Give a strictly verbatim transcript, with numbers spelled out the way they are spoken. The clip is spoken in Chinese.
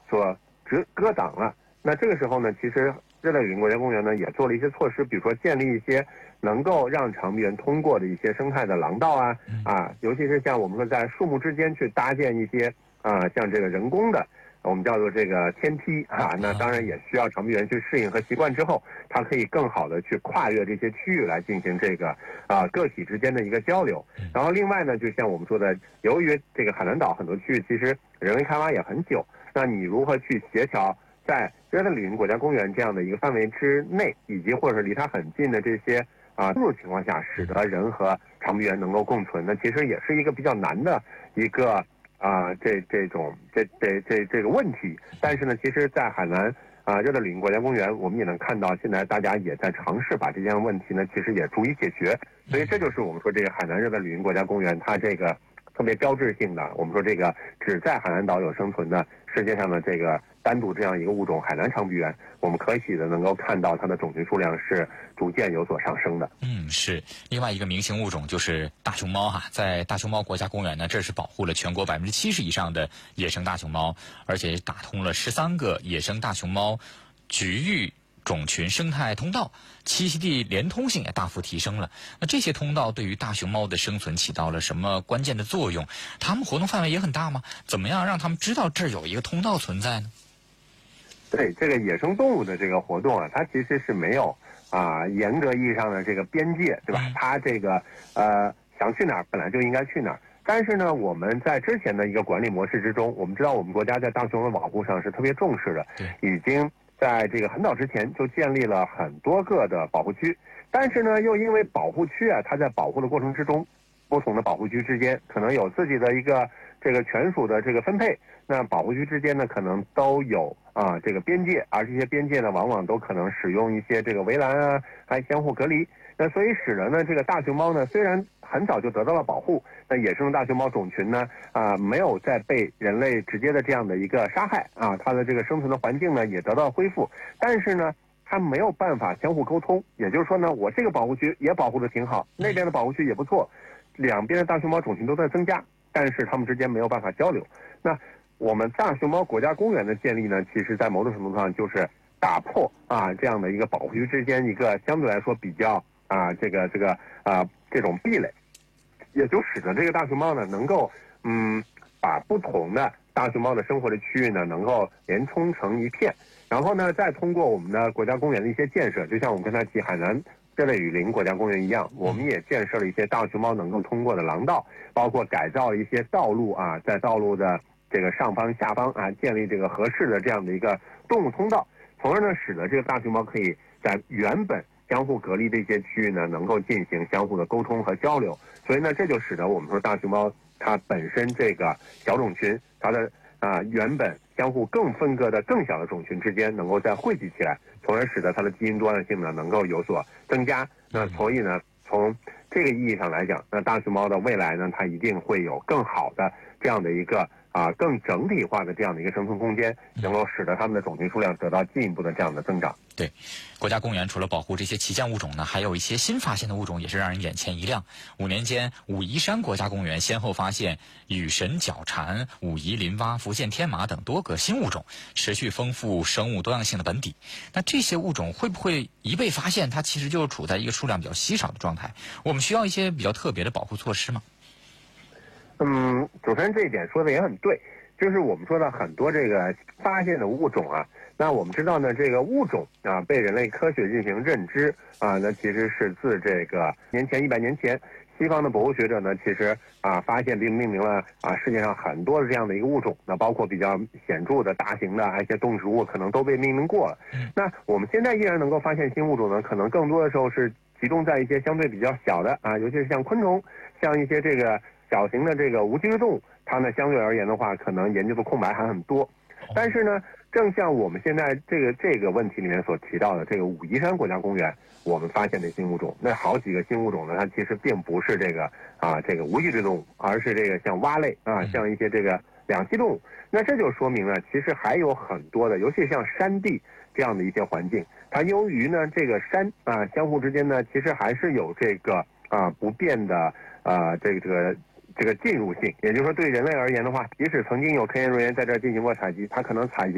所割割挡了。那这个时候呢，其实热带雨林国家公园呢也做了一些措施，比如说建立一些能够让长臂猿通过的一些生态的廊道啊啊，尤其是像我们说在树木之间去搭建一些啊像这个人工的。我们叫做这个天梯啊，那当然也需要长臂猿去适应和习惯之后，它可以更好的去跨越这些区域来进行这个啊个体之间的一个交流。然后另外呢，就像我们说的，由于这个海南岛很多区域其实人为开发也很久，那你如何去协调在热带雨林国家公园这样的一个范围之内，以及或者是离它很近的这些啊住情况下，使得人和长臂猿能够共存，那其实也是一个比较难的一个。啊，这这种这这这这个问题，但是呢，其实，在海南啊热带雨林国家公园，我们也能看到，现在大家也在尝试把这件问题呢，其实也逐一解决。所以这就是我们说这个海南热带雨林国家公园它这个特别标志性的，我们说这个只在海南岛有生存的世界上的这个单独这样一个物种海南长臂猿，我们可喜的能够看到它的种群数量是逐渐有所上升的。 嗯，是。另外一个明星物种就是大熊猫哈，在大熊猫国家公园呢，这是保护了全国百分之七十以上的野生大熊猫，而且打通了十三个野生大熊猫局域种群生态通道，栖息地连通性也大幅提升了。那这些通道对于大熊猫的生存起到了什么关键的作用？它们活动范围也很大吗？怎么样让他们知道这儿有一个通道存在呢？ 对，这个野生动物的这个活动啊，它其实是没有啊严格意义上的这个边界，对吧？它这个呃想去哪儿本来就应该去哪儿。但是呢，我们在之前的一个管理模式之中，我们知道我们国家在大熊的保护上是特别重视的，已经在这个很早之前就建立了很多个的保护区。但是呢，又因为保护区啊，它在保护的过程之中，不同的保护区之间可能有自己的一个这个权属的这个分配，那保护区之间呢可能都有啊这个边界，而这些边界呢往往都可能使用一些这个围栏啊，还相互隔离。那所以使得呢这个大熊猫呢虽然很早就得到了保护，那野生大熊猫种群呢啊没有再被人类直接的这样的一个杀害啊，它的这个生存的环境呢也得到恢复，但是呢它没有办法相互沟通，也就是说呢我这个保护区也保护的挺好，那边的保护区也不错，两边的大熊猫种群都在增加，但是它们之间没有办法交流。那我们大熊猫国家公园的建立呢，其实在某种程度上就是打破啊这样的一个保护区之间一个相对来说比较啊这个这个啊这种壁垒，也就使得这个大熊猫呢能够嗯把不同的大熊猫的生活的区域呢能够连通成一片，然后呢再通过我们的国家公园的一些建设，就像我们刚才提海南热带雨林国家公园一样，我们也建设了一些大熊猫能够通过的廊道，包括改造一些道路啊，在道路的这个上方下方啊建立这个合适的这样的一个动物通道，从而呢使得这个大熊猫可以在原本相互隔离的一些区域呢能够进行相互的沟通和交流，所以呢这就使得我们说大熊猫它本身这个小种群它的啊原本相互更分割的更小的种群之间能够再汇集起来，从而使得它的基因多样性呢能够有所增加。那所以呢从这个意义上来讲，那大熊猫的未来呢它一定会有更好的这样的一个啊更整体化的这样的一个生存空间，能够使得它们的种群数量得到进一步的这样的增长。 对，国家公园除了保护这些旗舰物种呢，还有一些新发现的物种也是让人眼前一亮。五年间，武夷山国家公园先后发现羽神角蝉、武夷林蛙、福建天马等多个新物种，持续丰富生物多样性的本底。那这些物种会不会一被发现，它其实就处在一个数量比较稀少的状态？我们需要一些比较特别的保护措施吗？ 嗯，主持人这一点说的也很对，就是我们说的很多这个发现的物种啊，那我们知道呢，这个物种啊被人类科学进行认知啊，那其实是自这个年前一百年前，西方的博物学者呢，其实啊发现并命名了啊世界上很多的这样的一个物种，那包括比较显著的大型的一些动植物，可能都被命名过了。那我们现在依然能够发现新物种呢，可能更多的时候是集中在一些相对比较小的啊，尤其是像昆虫，像一些这个小型的这个无脊椎动物，它呢相对而言的话，可能研究的空白还很多。但是呢，正像我们现在这个这个问题里面所提到的，这个武夷山国家公园，我们发现的新物种，那好几个新物种呢，它其实并不是这个啊这个无脊椎动物，而是这个像蛙类啊，像一些这个两栖动物。那这就说明了，其实还有很多的，尤其像山地这样的一些环境，它由于呢这个山啊相互之间呢，其实还是有这个啊不变的啊这个这个。这个进入性，也就是说，对人类而言的话，即使曾经有科研人员在这儿进行过采集，它可能采集